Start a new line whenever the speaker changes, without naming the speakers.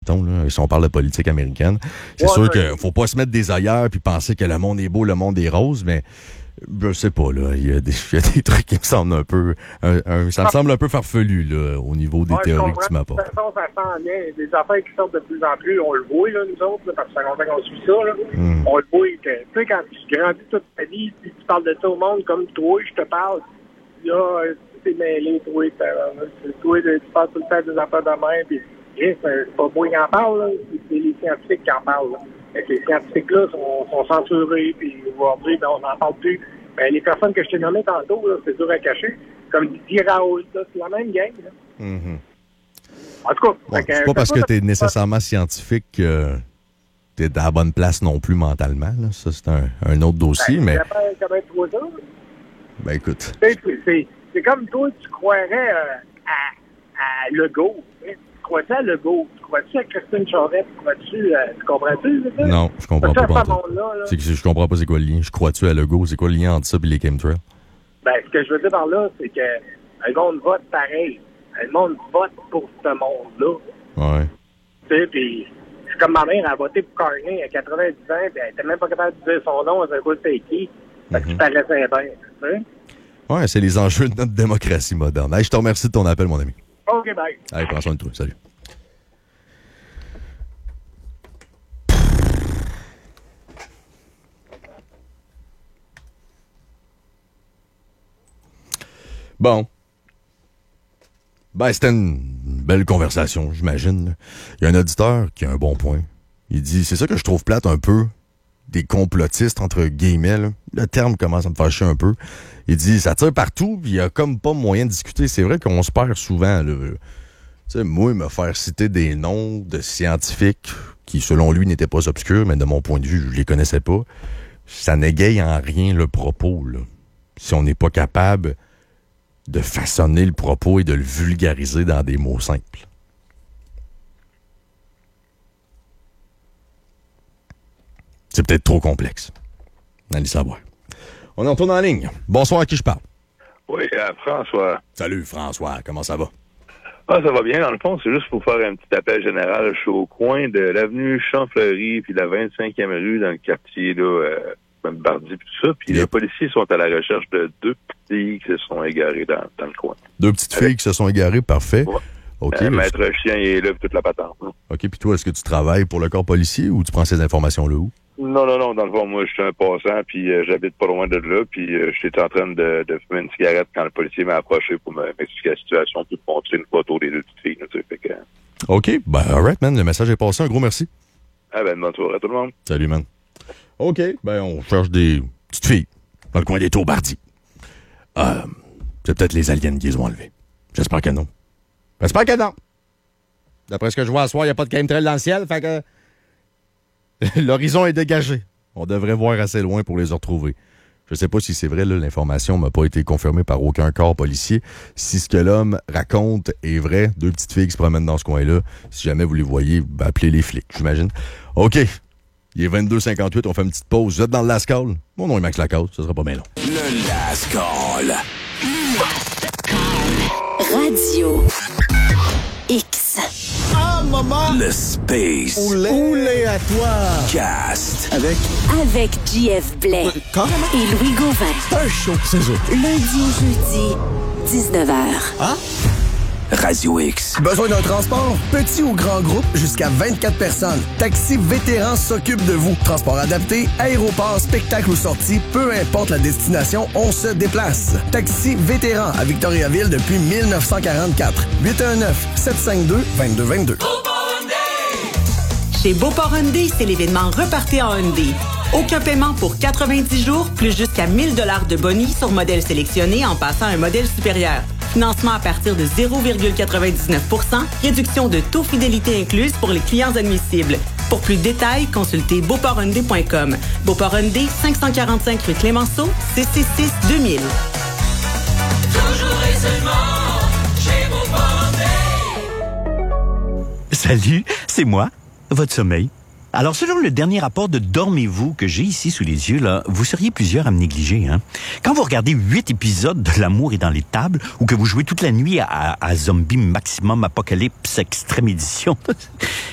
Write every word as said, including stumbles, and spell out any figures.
mettons, là, si on parle de politique américaine. C'est
ouais,
sûr
ouais.
qu'il ne faut pas se mettre des œillères puis penser que le monde est beau, le monde est rose, mais je sais pas, là. Il y a des, il y a des trucs qui me semblent un peu. Un, un, ça me semble un peu farfelu, là, au niveau des
ouais,
théories que tu m'apportes.
De toute façon, ça sent bien. Des affaires qui sortent de plus en plus, on le voit, là, nous autres, là, parce que ça fait longtemps qu'on suit ça, là. Mm. On le voit que, tu sais, quand tu grandis toute ta vie, puis tu parles de ça au monde comme toi, je te parle, là, tu t'es mêlé, toi, toi, tu parles tout le temps des affaires de même, puis c'est pas moi qui en parle, là, c'est les scientifiques qui en parlent, là. Fait que les scientifiques-là sont, sont censurés, puis aujourd'hui, ben, on n'en parle plus. Ben, les personnes que je t'ai nommées tantôt, là, c'est dur à cacher. Comme Didier Raoult, là, c'est la même gang. Là. Mm-hmm. En tout cas,
bon, que, c'est pas parce que tu es nécessairement scientifique que tu es à la bonne place non plus mentalement. Là. Ça, c'est un, un autre dossier. Ben, mais...
Ça va être trois ans.
Ben, écoute.
C'est, c'est, c'est comme toi, tu croirais euh, à, à Legault. Tu crois-tu à Legault? Tu crois-tu à Christine Charette? Tu crois-tu, euh, tu comprends-tu? Ça?
Non, je comprends pas. pas là, là? C'est que je comprends pas c'est quoi le lien. Je crois-tu à Legault? C'est quoi le lien entre ça et les chemtrails? Ben,
ce que je veux dire par là, c'est que le monde vote pareil. Le monde vote pour ce monde-là.
Ouais.
Tu sais, puis c'est comme ma mère, elle a voté pour Carney à quatre-vingt-dix ans, puis elle était même pas capable de dire son nom, elle savait pas c'était qui. Fait que tu paraissais bien, tu sais?
Ouais, c'est les enjeux de notre démocratie moderne. Hey, je te remercie de ton appel, mon ami.
OK, bye.
Allez, prends soin de toi. Salut. Bon. Ben, c'était une belle conversation, j'imagine. Il y a un auditeur qui a un bon point. Il dit, c'est ça que je trouve plate un peu des complotistes, entre guillemets. Là. Le terme commence à me faire chier un peu. Il dit, ça tire partout, puis il y a comme pas moyen de discuter. C'est vrai qu'on se perd souvent. Tu sais, moi, me faire citer des noms de scientifiques qui, selon lui, n'étaient pas obscurs, mais de mon point de vue, je les connaissais pas, ça n'égaye en rien le propos. Là. Si on n'est pas capable de façonner le propos et de le vulgariser dans des mots simples. C'est peut-être trop complexe. Allez savoir. On en retourne en ligne. Bonsoir, à qui je parle?
Oui, à François.
Salut, François. Comment ça va?
Ah, ça va bien. Dans le fond, c'est juste pour faire un petit appel général. Je suis au coin de l'avenue Champfleury puis la vingt-cinquième rue dans le quartier, là, euh, Bardi puis tout ça. Puis yep. Les policiers sont à la recherche de deux petites filles qui se sont égarées dans, dans le coin.
Deux petites filles Avec... qui se sont égarées, parfait. Ouais. OK.
Euh, maître chien est là, toute la patente. Hein.
OK, puis toi, est-ce que tu travailles pour le corps policier ou tu prends ces informations-là où?
Non, non, non. Dans le fond, moi, je suis un passant, puis euh, j'habite pas loin de là, puis euh, j'étais en train de, de fumer une cigarette quand le policier m'a approché pour m'expliquer la situation, puis me montrer une photo des deux petites filles. Là, tu sais, fait que...
OK. Ben, all right, man. Le message est passé. Un gros merci.
Ah ben, bonne soirée à tout le monde.
Salut, man. OK. Ben, on cherche des petites filles dans le coin des Tours-Bardi. Euh, c'est peut-être les aliens qui les ont enlevés. J'espère que non. J'espère que non. D'après ce que je vois ce soir, il n'y a pas de chemtrail dans le ciel, fait que l'horizon est dégagé. On devrait voir assez loin pour les retrouver. Je sais pas si c'est vrai, là, l'information m'a pas été confirmée par aucun corps policier. Si ce que l'homme raconte est vrai, deux petites filles qui se promènent dans ce coin-là, si jamais vous les voyez, ben, appelez les flics, j'imagine. OK. Il est vingt-deux cinquante-huit, on fait une petite pause. Vous êtes dans le Last Call? Mon nom est Max Lacasse, ça sera pas bien long.
Le Last Call.
Radio X.
Ah, maman! Le Space.
Oulé, Oulé à toi!
Cast.
Avec? Avec J F Blais.
Euh, carrément?
Et Louis Gauvin.
C'est un show, c'est ça.
Lundi au jeudi, dix-neuf heures.
Hein?
Radio X.
Besoin d'un transport? Petit ou grand groupe, jusqu'à vingt-quatre personnes. Taxi Vétéran s'occupe de vous. Transport adapté, aéroport, spectacle ou sortie, peu importe la destination, on se déplace. Taxi Vétéran à Victoriaville depuis dix-neuf cent quarante-quatre. huit un neuf, sept cinq deux, deux deux deux deux.
Chez Beauport Hyundai, c'est l'événement Repartez en Hyundai. Aucun paiement pour quatre-vingt-dix jours, plus jusqu'à mille dollars de bonus sur modèle sélectionné en passant à un modèle supérieur. Financement à partir de zéro virgule quatre-vingt-dix-neuf pour cent, réduction de taux fidélité incluse pour les clients admissibles. Pour plus de détails, consultez beauport hyundai point com. Beauport Hyundai, cinq cent quarante-cinq rue Clémenceau, six six six deux mille.
Toujours et seulement chez Beauport Hyundai.
Salut, c'est moi, votre sommeil. Alors, selon le dernier rapport de Dormez-vous que j'ai ici sous les yeux, là, vous seriez plusieurs à me négliger. Hein? Quand vous regardez huit épisodes de L'amour est dans les tables ou que vous jouez toute la nuit à, à Zombie Maximum Apocalypse Extrême Édition,